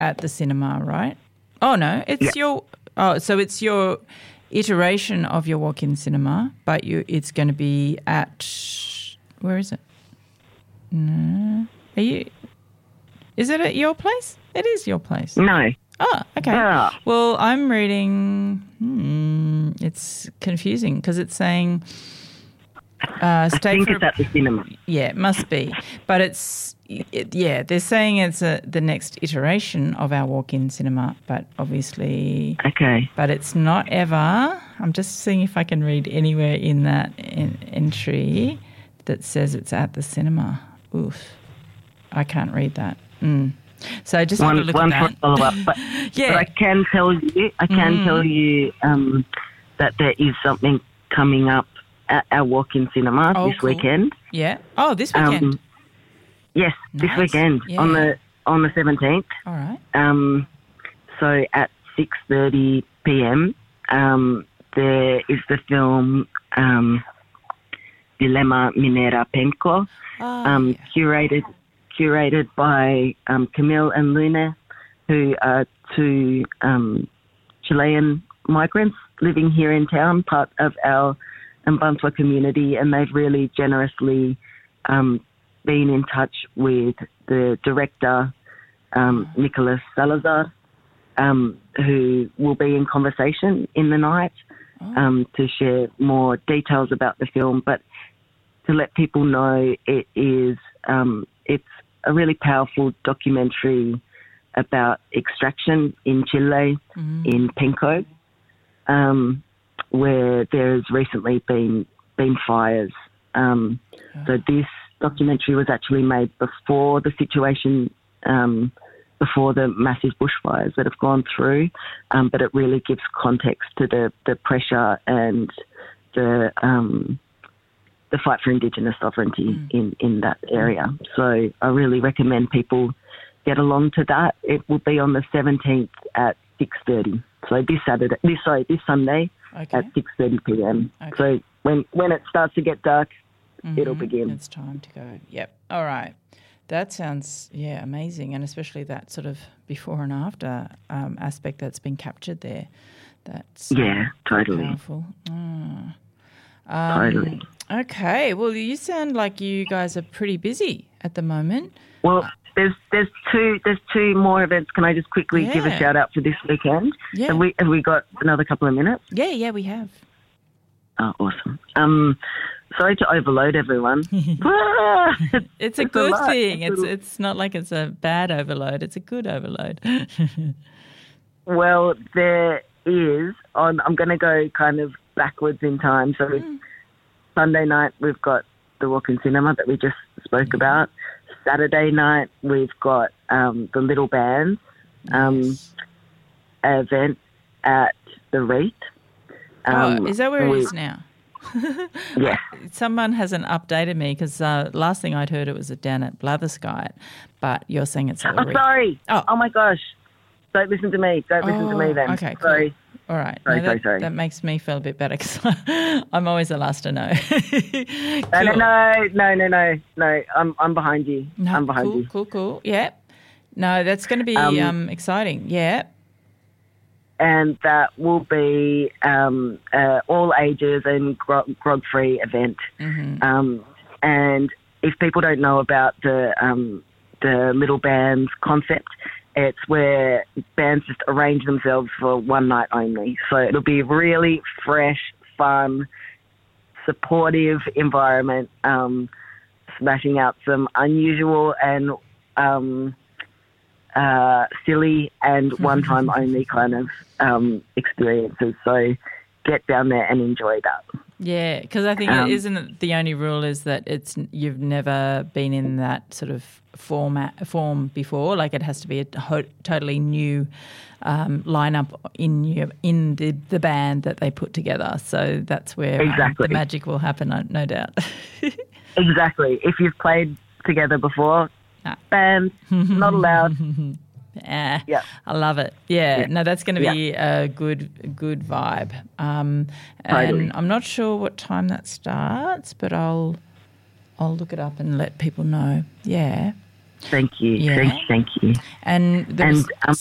at the cinema, right? Oh, no, it's so it's your iteration of your walk-in cinema, but it's going to be at, where is it? No. Is it at your place? It is your place. No. Oh, okay. Well, I'm reading, it's confusing because it's saying I think it's at the cinema. Yeah, it must be. But they're saying it's the next iteration of our walk-in cinema, but obviously... Okay. But it's not ever... I'm just seeing if I can read anywhere in that entry that says it's at the cinema. Oof. I can't read that. So just have a look at that. Follow-up. But I can tell you, that there is something coming up at our walk-in cinema this weekend. Yeah. Oh, this weekend. Yes, nice. This weekend on the 17th. All right. So at 6:30 p.m. There is the film Dilema Minera Penco, curated by Camille and Luna, who are two Chilean migrants living here in town, part of our Mbantua community, and they've really generously been in touch with the director, Nicolas Salazar, who will be in conversation in the night to share more details about the film, but to let people know it is it's a really powerful documentary about extraction in Chile, in Penco, where there's recently been fires. So this documentary was actually made before the situation, before the massive bushfires that have gone through, but it really gives context to the pressure and the fight for Indigenous sovereignty in that area. So I really recommend people get along to that. It will be on the 17th at 6:30. So this Sunday at 6:30 p.m. Okay. So when it starts to get dark, it'll begin. It's time to go. Yep. All right. That sounds, amazing, and especially that sort of before and after aspect that's been captured there. That's totally powerful. Totally. Okay. Well, you sound like you guys are pretty busy at the moment. Well, there's two more events. Can I just quickly give a shout out for this weekend? Yeah. Have we got another couple of minutes? Yeah, we have. Oh, awesome. Sorry to overload everyone. It's a good thing. It's not like it's a bad overload. It's a good overload. Well, there is. I'm going to go kind of backwards in time. So Sunday night we've got the walk-in cinema that we just spoke about. Saturday night we've got the Little Bands event at the Reet. Is that where it is now? Yeah. Someone hasn't updated me because last thing I'd heard it was down at Blatherskite, but you're saying it's at the Reet. Sorry. Oh my gosh. Don't listen to me. Don't listen to me then. Okay, sorry. Cool. All right. Sorry. That makes me feel a bit better because I'm always the last to know. Cool. No. I'm behind you. No, I'm behind you. Cool. Yeah. No, that's going to be exciting. Yeah. And that will be all ages and grog-free event. And if people don't know about the Little Bands concept, it's where bands just arrange themselves for one night only. So it'll be a really fresh, fun, supportive environment, smashing out some unusual and silly and one-time only kind of experiences. So get down there and enjoy that. Yeah, because I think isn't the only rule is that you've never been in that sort of form before. Like it has to be a totally new lineup in the band that they put together. So that's where the magic will happen, no doubt. Exactly. If you've played together before, bands not allowed. Yeah, I love it. Yeah, no, that's going to be a good vibe. And I'm not sure what time that starts, but I'll look it up and let people know. Yeah. Thank you. Yeah. Thank you. And